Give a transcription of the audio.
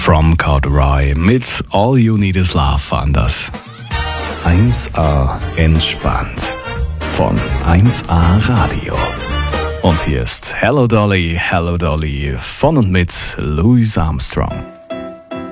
From Corduroy mit All You Need Is Love waren das. 1A entspannt von 1A Radio. Und hier ist Hello Dolly von und mit Louis Armstrong.